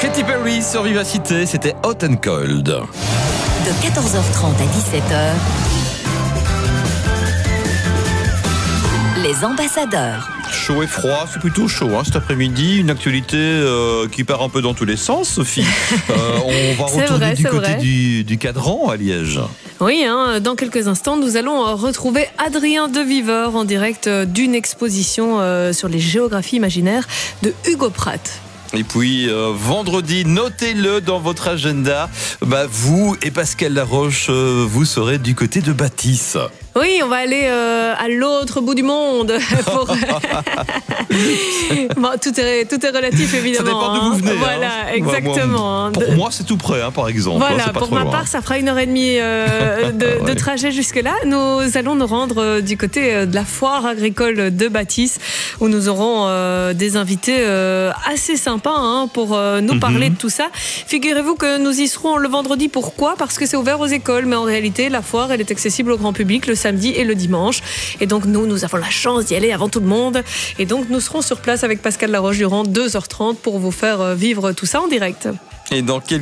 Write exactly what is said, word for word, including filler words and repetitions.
Katy Perry sur Vivacité, c'était Hot and Cold. De quatorze heures trente à dix-sept heures, les ambassadeurs. Chaud et froid, c'est plutôt chaud hein, cet après-midi. Une actualité euh, qui part un peu dans tous les sens, Sophie. Euh, on va C'est retourner vrai, du c'est côté vrai. du, du cadran à Liège. Oui, hein, dans quelques instants, nous allons retrouver Adrien Deviveur en direct d'une exposition euh, sur les géographies imaginaires de Hugo Pratt. Et puis euh, vendredi, notez-le dans votre agenda, bah, vous et Pascal Laroche, euh, vous serez du côté de Bâtisse. Oui, on va aller euh, à l'autre bout du monde. Pour... bon, tout est, tout est relatif, évidemment. Ça dépend d'où vous venez. Hein. Voilà, hein. exactement. Bah, moi, pour moi, c'est tout près, hein, par exemple. Voilà, hein, c'est pas pour trop ma loin. part, ça fera une heure et demie euh, de, Ouais. de trajet jusque-là. Nous allons nous rendre euh, du côté euh, de la foire agricole de Bâtisse, où nous aurons euh, des invités euh, assez sympas hein, pour euh, nous Mhm. parler de tout ça. Figurez-vous que nous y serons le vendredi. Pourquoi ? Parce que c'est ouvert aux écoles, mais en réalité, la foire, elle est accessible au grand public le samedi et le dimanche. Et donc, nous, nous avons la chance d'y aller avant tout le monde. Et donc, nous serons sur place avec Pascal Laroche durant deux heures trente pour vous faire vivre tout ça en direct. Et dans quel